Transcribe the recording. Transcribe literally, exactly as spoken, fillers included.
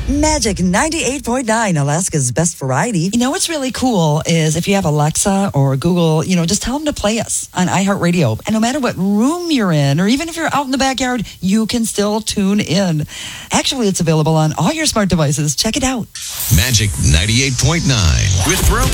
Magic ninety-eight point nine, Alaska's best variety. You know what's really cool is if you have Alexa or Google, you know, just tell them to play us on iHeartRadio. And no matter what room you're in, or even if you're out in the backyard, you can still tune in. Actually, it's available on all your smart devices. Check it out. Magic ninety-eight point nine with Throwback.